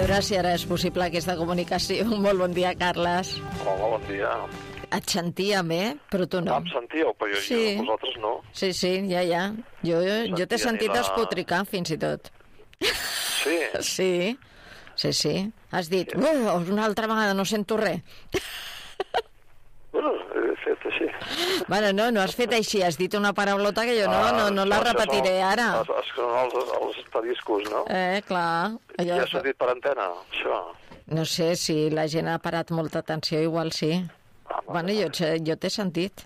veure si ara és possible aquesta comunicació. Molt bon dia, Carles. Hola, bon dia. Et sentíem, però tu no. Em sentíeu, però jo vosaltres no. Sí, ja. Jo t'he sentit despotricar, fins i tot. Sí? Sí. Has dit, una altra vegada no sento res. Bueno, he fet així. Bueno, no has fet així, has dit una paraulota que jo no la repetiré ara. És que els estadiscos, no? Clar. Ja s'ha dit per antena, això. No sé, si la gent ha parat molta atenció, igual sí. Bueno, jo t'he sentit.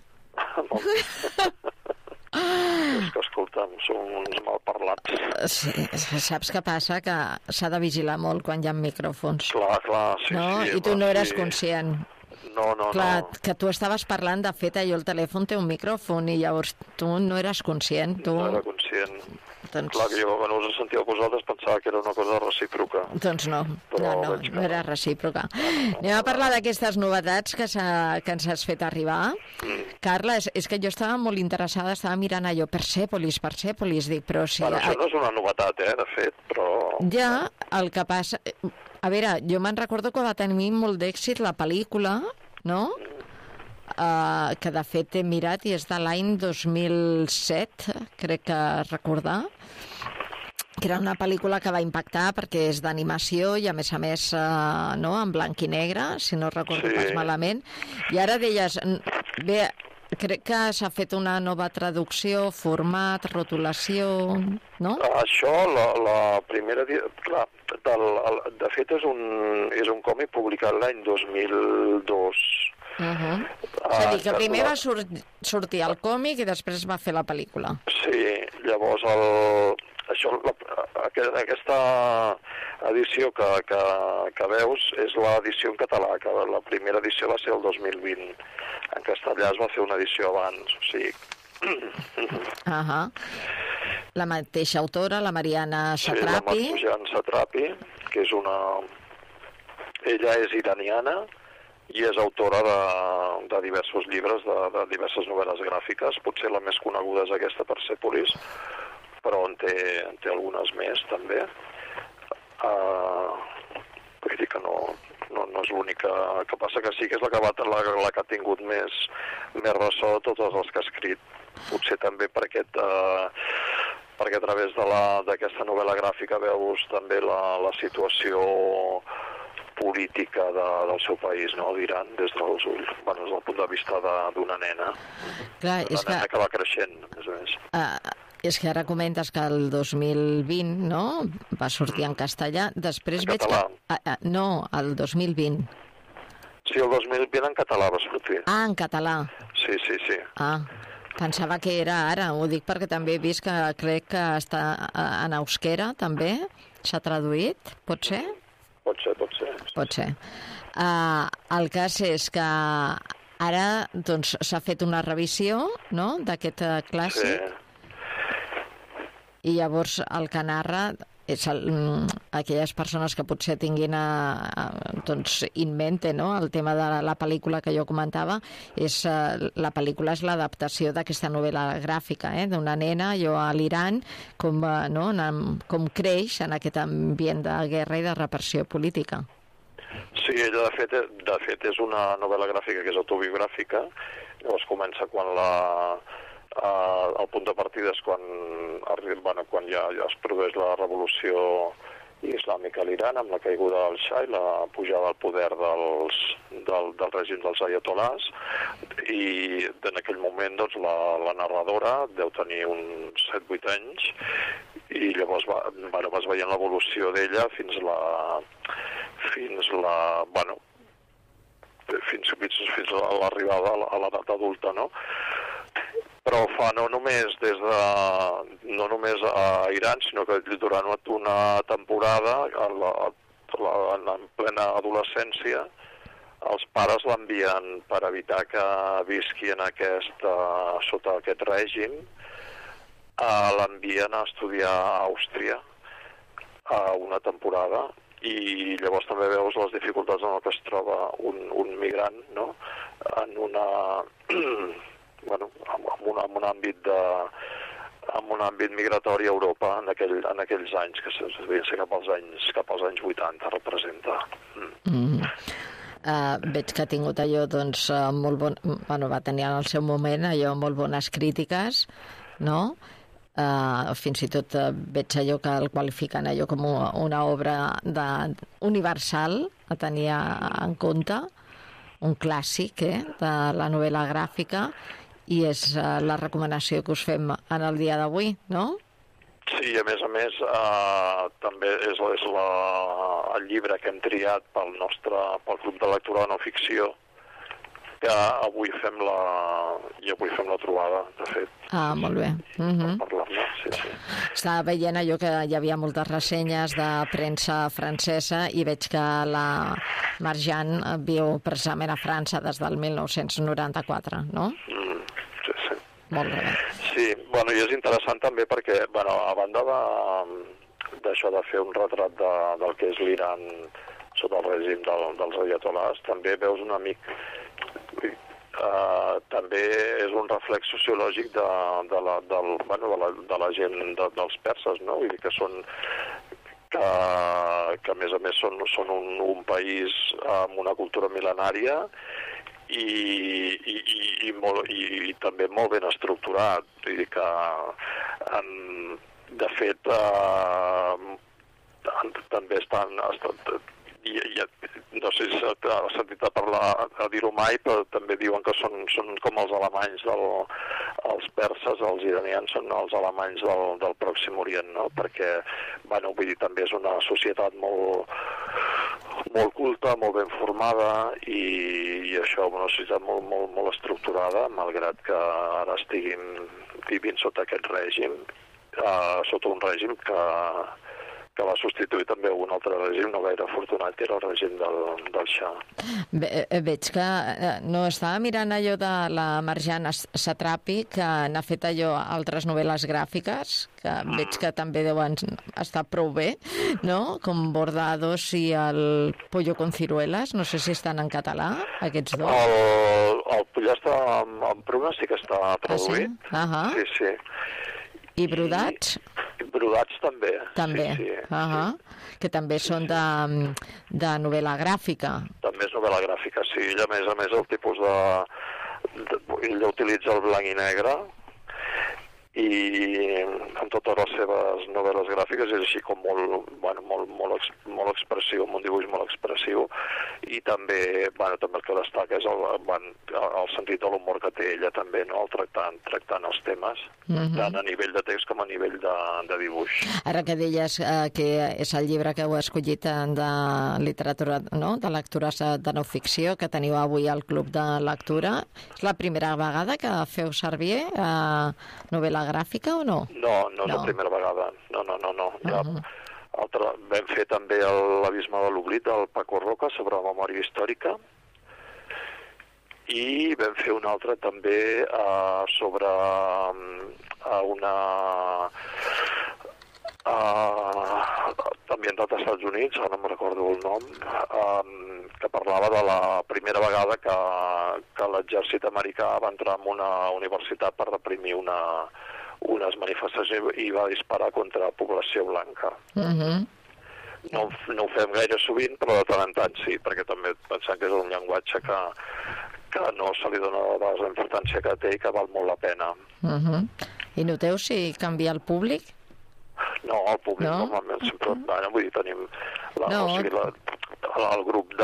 És que, escolta'm, som uns malparlats. Sí, saps què passa? Que s'ha de vigilar molt quan hi ha micròfons. Clar, sí. I tu no eres conscient. No. Clar, que tu estaves parlant, de fet, allò el telèfon té un micròfon i llavors tu no eres conscient. No era conscient. Clar, que jo, quan us sentíeu vosaltres, pensava que era una cosa recíproca. Doncs no era recíproca. Anem a parlar d'aquestes novetats que ens has fet arribar. Carles, és que jo estava molt interessada, estava mirant allò, Persepolis, dic, però si... Bueno, això no és una novetat, de fet, però... Ja, el que passa... A veure, jo me'n recordo que va tenir molt d'èxit la pel·lícula, no?, que de fet he mirat i és de l'any 2007, crec que recordar, que era una pel·lícula que va impactar perquè és d'animació i a més no, en blanc i negre, si no recordo pas malament, i ara deies, bé, crec que s'ha fet una nova traducció, format, rotulació, no? Això, la primera... Clar, de fet és un còmic publicat l'any 2002. És a dir, que primer va sortir el còmic i després va fer la pel·lícula. Sí, llavors aquesta edició que veus és l'edició en català, que la primera edició va ser el 2020. En castellà es va fer una edició abans, o sigui... La mateixa autora, la Mariana Satrapi. Sí, la Mariana Satrapi, que és una... Ella és iraniana i és autora de diversos llibres, de diverses novel·les gràfiques. Potser la més coneguda és aquesta, Persepolis, però en té algunes més, també. Vull dir que no és l'única. El que passa que sí que és la que ha tingut més ressò de totes les que ha escrit. Potser també perquè a través d'aquesta novel·la gràfica veus també la situació política del seu país, no, d'Iran, des dels ulls, des del punt de vista d'una nena. Clar, nena que va creixent, més o menys. És que ara comentes que el 2020, no?, va sortir en castellà, després en català. No, el 2020. Sí, el 2020 en català va sortir. En català. Sí. Pensava que era ara, ho dic perquè també he vist que crec que està en euskera, també, s'ha traduït, pot ser? Pot ser. El cas és que ara doncs, s'ha fet una revisió, no?, d'aquest clàssic. Sí. I llavors el que narra és aquelles persones que potser tinguin doncs, in mente, no?, el tema de la pel·lícula que jo comentava, la pel·lícula és l'adaptació d'aquesta novel·la gràfica, d'una nena a l'Iran, com creix en aquest ambient de guerra i de repressió política. Sí, ella de fet és una novel·la gràfica que és autobiogràfica. Llavors comença quan el punt de partida és quan ja es produeix la revolució islàmica a l'Iran, amb la caiguda del Shah i la pujada al poder del règim dels ayatolás, i en aquell moment doncs, la narradora deu tenir uns 7-8 anys, i llavors vas veient l'evolució d'ella fins a l'arribada a l'edat adulta, no? Però fa no només a Iran, sinó que durant una temporada, en plena adolescència, els pares l'envien per evitar que visqui sota aquest règim, l'envien a estudiar a Àustria una temporada, i llavors també veus les dificultats en què es troba un migrant, no?, en un àmbit amb un àmbit migratori a Europa en aquells anys, que devien ser cap als anys 80, representa. Veig que ha tingut allò, doncs, molt bon... Bueno, va tenir en el seu moment allò molt bones crítiques, no? Fins i tot veig allò que el qualifiquen allò com una obra universal a tenir en compte, un clàssic de la novel·la gràfica, i és la recomanació que us fem en el dia d'avui, no? Sí, a més, també és el llibre que hem triat pel grup de lectura de no ficció, que avui fem la trobada, de fet. Molt bé. Per parlar-ne, sí. Estava veient allò que hi havia moltes ressenyes de premsa francesa i veig que la Marjane viu precisament a França des del 1994, no? Sí. Molt bé. Sí, bueno, i és interessant també perquè, bueno, a banda d'això de fer un retrat del que és l'Iran sota el règim dels ayatolars, també veus una mica... també és un reflex sociològic de la gent dels perses, no? Vull dir que són... que a més són un país amb una cultura mil·lenària i també molt ben estructurat. Vull dir que, de fet, també estan no sé si has sentit a dir-ho mai, però també diuen que són com els alemanys els perses, els iranians són els alemanys del Pròxim Orient, no? Perquè, bueno, vull dir, també és una societat molt culta, molt ben formada i això, una societat molt estructurada, malgrat que ara estiguin vivint sota aquest règim, sota un règim que va substituir també un altre règim no gaire afortunat, que era el règim del Shah. Veig que no estava mirant allò de la Marjane Satrapi, que n'ha fet allò altres novel·les gràfiques, que veig que també deuen estar prou bé, no? Com Bordados i el Pollo con ciruelas, no sé si estan en català, aquests dos. El Pollo està en pruna, sí que està traduït. Sí. I Brodats? Brodats també. També, sí. Que també són de novel·la gràfica. També és novel·la gràfica, sí. I a més el tipus ell utilitza el blanc i negre i en totes les seves novel·les gràfiques és així com molt expressiu, amb un dibuix molt expressiu, i també el que destaca és el sentit de l'humor que té ella també, no? Tractant els temes, tant a nivell de text com a nivell de dibuix. Ara que deies que és el llibre que heu escollit de literatura, no? De lectures de no ficció, que teniu avui al Club de Lectura, és la primera vegada que feu servir novel·la gràfica o no? No és la primera vegada. No. Vam fer també l'Abisme de l'Oblit del Paco Roca sobre la memòria històrica i vam fer un altre també sobre ambientat als Estats Units, ara no me'n recordo el nom, que parlava de la primera vegada que l'exèrcit americà va entrar en una universitat per reprimir unes manifestacions i va disparar contra la població blanca. No ho fem gaire sovint, però de tant en tant sí, perquè també pensem que és un llenguatge que no se li dona la importància que té i que val molt la pena. I noteu si canvia el públic? No, el públic normalment sempre... Vull dir, tenim el grup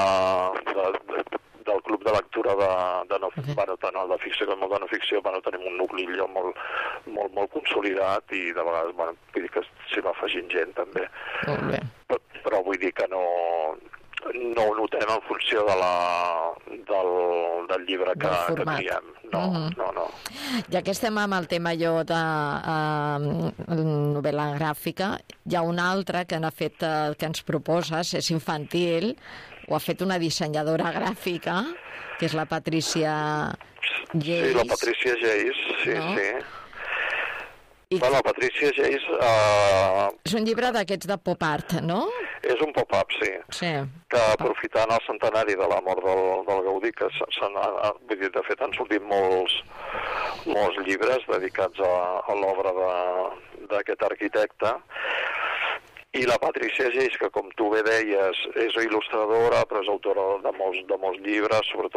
del club de lectura tant el de ficció com el de no ficció, tenim un nucli molt consolidat i de vegades, vull dir que s'hi va afegint gent també. Molt bé. Però vull dir que no ho notem en funció del llibre que triem. No. Ja que estem amb el tema allò de novel·la gràfica, hi ha un altre que que ens proposes, és infantil, ho ha fet una dissenyadora gràfica, que és la Patricia Geis. Sí, la Patricia Geis, sí. La Patricia Geis... És un llibre d'aquests de pop art, no? És un pop-up, sí. Que aprofitant el centenari de la mort del Gaudí, que vull dir, de fet han sortit molts llibres dedicats a l'obra d'aquest arquitecte. I la Patricia Geis, que com tu bé deies, és il·lustradora, però és autora de molts llibres, sobretot